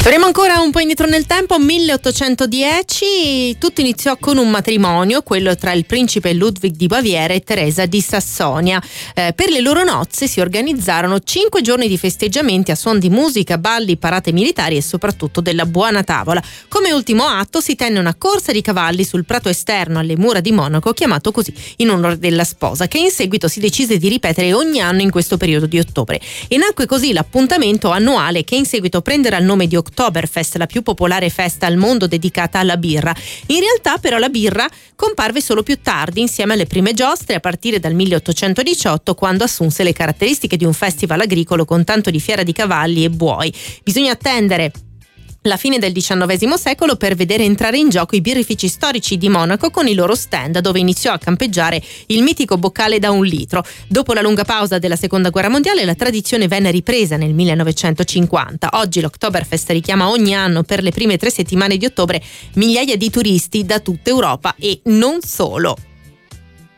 Torniamo ancora un po' indietro nel tempo. 1810 tutto iniziò con un matrimonio, quello tra il principe Ludwig di Baviera e Teresa di Sassonia. Per le loro nozze si organizzarono 5 giorni di festeggiamenti a suon di musica, balli, parate militari e soprattutto della buona tavola. Come ultimo atto si tenne una corsa di cavalli sul prato esterno alle mura di Monaco, chiamato così in onore della sposa, che in seguito si decise di ripetere ogni anno in questo periodo di ottobre. E nacque così l'appuntamento annuale che in seguito prenderà il nome di Oktoberfest, la più popolare festa al mondo dedicata alla birra. In realtà però la birra comparve solo più tardi, insieme alle prime giostre, a partire dal 1818, quando assunse le caratteristiche di un festival agricolo con tanto di fiera di cavalli e buoi. Bisogna attendere la fine del XIX secolo per vedere entrare in gioco i birrifici storici di Monaco con i loro stand, dove iniziò a campeggiare il mitico boccale da 1 litro. Dopo la lunga pausa della Seconda Guerra Mondiale, la tradizione venne ripresa nel 1950. Oggi l'Oktoberfest richiama ogni anno per le prime 3 settimane di ottobre migliaia di turisti da tutta Europa e non solo.